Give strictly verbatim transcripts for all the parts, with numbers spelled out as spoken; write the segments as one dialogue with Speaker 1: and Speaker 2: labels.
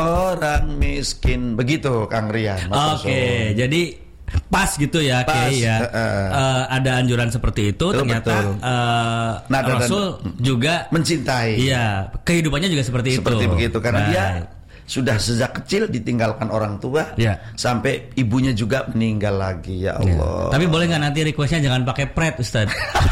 Speaker 1: orang miskin. Begitu Kang Rian.
Speaker 2: Oke, okay, jadi pas gitu ya, pas, Kiai ya. Uh, uh, ada anjuran seperti itu. Betul, ternyata betul. Uh, nah, Rasul dan, juga
Speaker 1: mencintai.
Speaker 2: Iya, kehidupannya juga seperti,
Speaker 1: seperti itu. Seperti begitu karena
Speaker 2: nah,
Speaker 1: dia sudah sejak kecil ditinggalkan orang tua, ya. Sampai ibunya juga meninggal lagi. Ya Allah.
Speaker 2: Ya. Tapi boleh nggak nanti requestnya jangan pakai pret, Ustaz?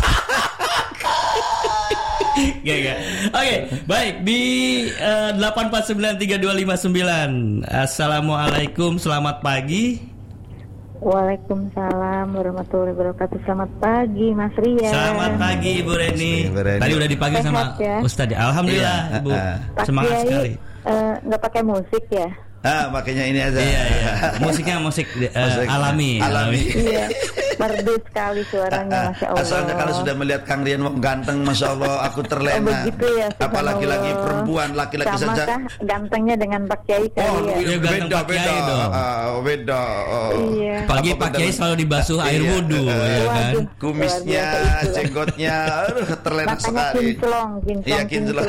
Speaker 2: Gak, gak. Oke, baik di uh, delapan empat sembilan tiga dua lima sembilan. Assalamualaikum, selamat pagi.
Speaker 3: Waalaikumsalam warahmatullahi wabarakatuh. Selamat pagi Mas Rian.
Speaker 2: Selamat pagi Ibu Reni. Tadi udah dipanggil sama ya? Ustadz. Alhamdulillah iya. Ibu.
Speaker 3: Pak
Speaker 2: Semangat
Speaker 3: Kiai,
Speaker 2: sekali.
Speaker 3: Nggak uh, pakai musik ya?
Speaker 1: Ah, makanya ini aja.
Speaker 2: Iya, iya. Musiknya musik, uh, musik alami.
Speaker 1: Alami.
Speaker 3: Iya. Merdu sekali suaranya, Masya Allah.
Speaker 1: Asalnya kalau sudah melihat Kang Rian ganteng, Masya Allah, aku terlena.
Speaker 3: Oh, begitu ya,
Speaker 1: apalagi lagi perempuan, laki-laki
Speaker 3: sama
Speaker 1: saja.
Speaker 3: Sama gantengnya dengan Pak Kiai kali
Speaker 1: oh,
Speaker 3: ya?
Speaker 1: Iya, beda, beda, uh, beda. Oh.
Speaker 3: Iya.
Speaker 2: Pagi Pak Kiai selalu dibasuh air wudhu, iya. ya kan?
Speaker 1: Kumisnya, jenggotnya, aduh, terlena
Speaker 3: makanya
Speaker 1: sekali.
Speaker 3: Kinclong, kinclong,
Speaker 1: iya, kinclong.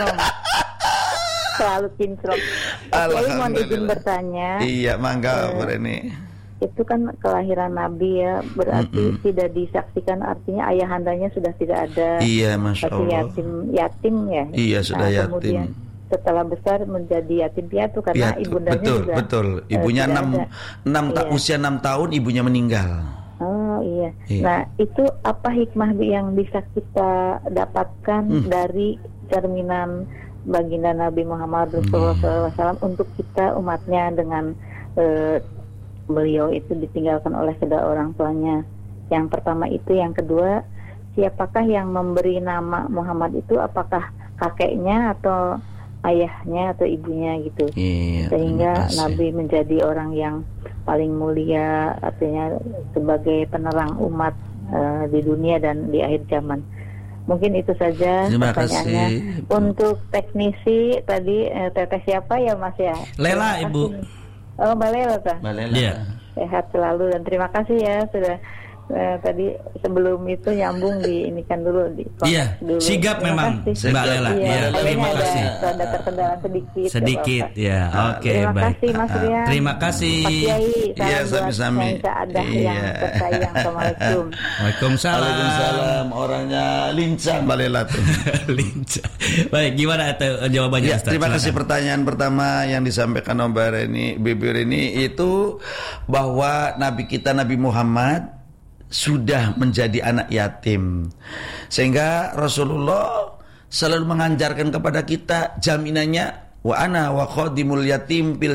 Speaker 3: Selalu kinclong. Kiai mohon izin bertanya.
Speaker 1: Iya, mangga uh, ini.
Speaker 3: Itu kan kelahiran Nabi ya, berarti Mm-mm. tidak disaksikan, artinya ayahandanya sudah tidak ada.
Speaker 1: Iya, Masya Allah.
Speaker 3: Yatim, yatim ya.
Speaker 1: Iya, sudah nah, yatim.
Speaker 3: Kemudian setelah besar menjadi yatim piatu karena
Speaker 1: piatu.
Speaker 3: ibundanya
Speaker 1: betul,
Speaker 3: juga.
Speaker 1: Betul, ibunya enam, enam
Speaker 3: iya.
Speaker 1: usia enam tahun, ibunya meninggal.
Speaker 3: Oh iya.
Speaker 1: iya.
Speaker 3: Nah itu apa hikmah yang bisa kita dapatkan hmm. dari cerminan baginda Nabi Muhammad shallallahu alaihi wasallam untuk kita umatnya dengan uh, beliau itu ditinggalkan oleh kedua orang tuanya. Yang pertama itu, yang kedua, siapakah yang memberi nama Muhammad itu? Apakah kakeknya atau ayahnya atau ibunya gitu?
Speaker 1: Iya,
Speaker 3: sehingga Nabi menjadi orang yang paling mulia, artinya sebagai penerang umat uh, di dunia dan di akhir zaman. Mungkin itu saja
Speaker 1: Terima
Speaker 3: pertanyaannya.
Speaker 1: Kasih.
Speaker 3: Untuk teknisi tadi uh, teteh siapa ya Mas ya?
Speaker 2: Lela Ibu.
Speaker 3: Oh, Mbak Lela,
Speaker 1: Mbak Lela.
Speaker 2: Yeah.
Speaker 3: Sehat selalu dan terima kasih ya sudah uh, tadi sebelum itu nyambung di ini kan dulu di
Speaker 2: Iya,
Speaker 3: dulu.
Speaker 2: sigap
Speaker 3: terima
Speaker 2: memang
Speaker 3: kasih.
Speaker 2: Mbak Lela. Iya,
Speaker 3: ya,
Speaker 2: terima
Speaker 3: ada,
Speaker 2: kasih.
Speaker 3: Ada terkendala sedikit.
Speaker 2: Sedikit ya. Oke, okay,
Speaker 3: terima
Speaker 2: baik.
Speaker 3: Kasih, Mas Rian.
Speaker 2: Terima kasih.
Speaker 3: Pak Kiai,
Speaker 1: iya, sami-sami.
Speaker 3: Ada
Speaker 1: iya.
Speaker 3: yang tersayang. Assalamualaikum.
Speaker 2: Waalaikumsalam.
Speaker 1: Waalaikumsalam. Orangnya lincah Mbak Lela tuh.
Speaker 2: Lincah. Baik, gimana itu jawabannya?
Speaker 1: Ya,
Speaker 2: Ustaz?
Speaker 1: terima
Speaker 2: Silakan.
Speaker 1: kasih. Pertanyaan pertama yang disampaikan Mbak Reni, Bibir ini itu bahwa Nabi kita Nabi Muhammad sudah menjadi anak yatim, sehingga Rasulullah selalu mengajarkan kepada kita jaminannya wa ana wa khadimul yatim